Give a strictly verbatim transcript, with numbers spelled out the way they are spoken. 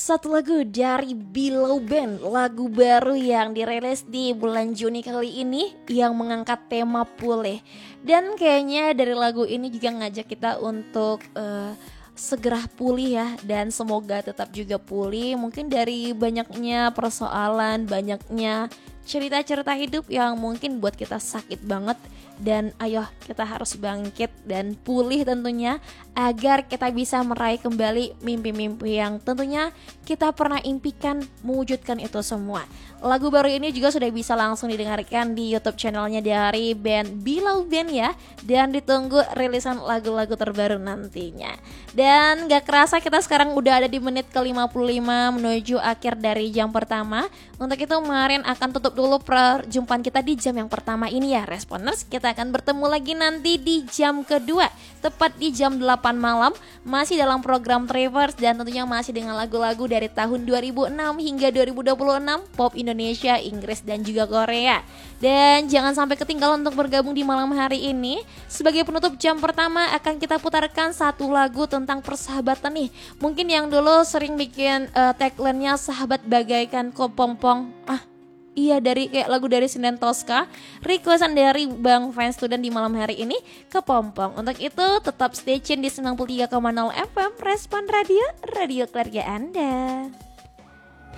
Satu lagu dari Below Band, lagu baru yang dirilis di bulan Juni kali ini yang mengangkat tema pulih. Dan kayaknya dari lagu ini juga ngajak kita untuk uh, segera pulih ya, dan semoga tetap juga pulih. Mungkin dari banyaknya persoalan, banyaknya cerita-cerita hidup yang mungkin buat kita sakit banget. Dan ayo kita harus bangkit dan pulih tentunya, agar kita bisa meraih kembali mimpi-mimpi yang tentunya kita pernah impikan, mewujudkan itu semua. Lagu baru ini juga sudah bisa langsung didengarkan di YouTube channelnya dari band Below Band ya. Dan ditunggu rilisan lagu-lagu terbaru nantinya. Dan gak kerasa kita sekarang udah ada di menit ke lima puluh lima menuju akhir dari jam pertama. Untuk itu kemarin akan tutup dulu perjumpaan kita di jam yang pertama ini ya Responers. Kita akan bertemu lagi nanti di jam kedua, tepat di jam delapan malam. Masih dalam program Travers dan tentunya masih dengan lagu-lagu dari tahun dua ribu enam hingga dua ribu dua puluh enam, pop Indonesia, Inggris dan juga Korea. Dan jangan sampai ketinggalan untuk bergabung di malam hari ini. Sebagai penutup jam pertama akan kita putarkan satu lagu tentang persahabatan nih. Mungkin yang dulu sering bikin uh, tagline-nya sahabat bagaikan kepompong. Ah, iya, dari kayak lagu dari Sinden Tosca, requestan dari Bang Fans Student di malam hari ini, Kepompong. Untuk itu tetap stay tune di sembilan puluh tiga koma nol F M Respon Radio, radio keluarga Anda.